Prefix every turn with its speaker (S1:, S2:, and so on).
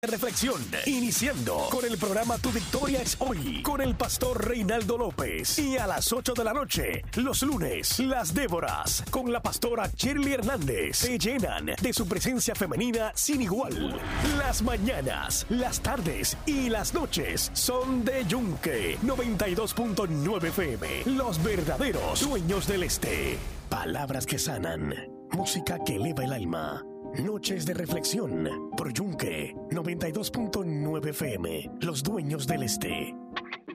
S1: Reflexión, iniciando con el programa Tu Victoria es Hoy, con el pastor Reinaldo López, y a las 8 de la noche, los lunes, las Déboras, con la pastora Shirley Hernández, se llenan de su presencia femenina sin igual. Las mañanas, las tardes y las noches son de Yunque, 92.9 FM, los verdaderos dueños del este. Palabras que sanan, música que eleva el alma. Noches de reflexión por Yunque 92.9 FM, los dueños del este.